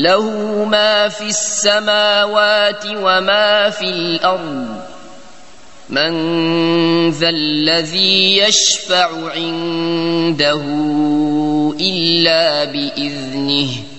له ما في السماوات وما في الأرض من ذا الذي يشفع عنده إلا بإذنه